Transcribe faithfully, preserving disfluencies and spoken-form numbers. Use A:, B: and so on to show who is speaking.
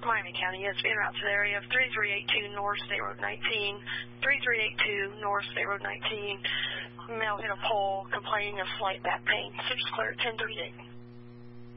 A: Miami County, yes, en route to the area of three three eight two North State Road nineteen, three three eight two North State Road nineteen. Male hit a pole complaining of slight back pain. Six clear at ten thirty-eight.